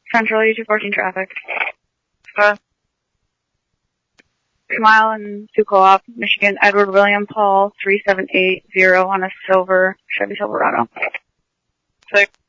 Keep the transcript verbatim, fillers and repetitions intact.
Central U two fourteen traffic. Okay. Smile and Sioux Co-op, Michigan, Edward William Paul, three seven eight zero on a silver Chevy Silverado. Six.